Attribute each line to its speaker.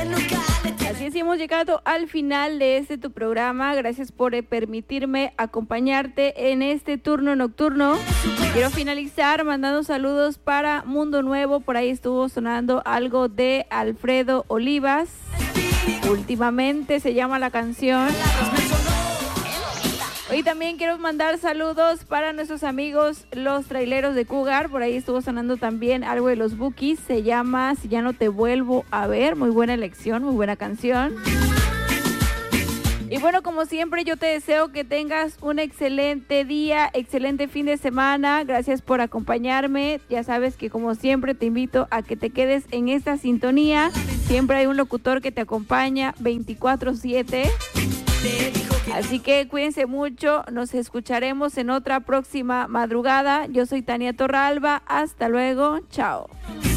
Speaker 1: Así es, hemos llegado al final de este tu programa. Gracias por permitirme acompañarte en este turno nocturno. Quiero finalizar mandando saludos para Mundo Nuevo. Por ahí estuvo sonando algo de Alfredo Olivas. Últimamente se llama la canción. Hoy también quiero mandar saludos para nuestros amigos los traileros de Cougar. Por ahí estuvo sonando también algo de los Bookies. Se llama Si ya no te vuelvo a ver. Muy buena elección, muy buena canción. Y bueno, como siempre, yo te deseo que tengas un excelente día, excelente fin de semana. Gracias por acompañarme. Ya sabes que como siempre te invito a que te quedes en esta sintonía. Siempre hay un locutor que te acompaña 24/7. Así que cuídense mucho, nos escucharemos en otra próxima madrugada. Yo soy Tania Torralba, hasta luego, chao.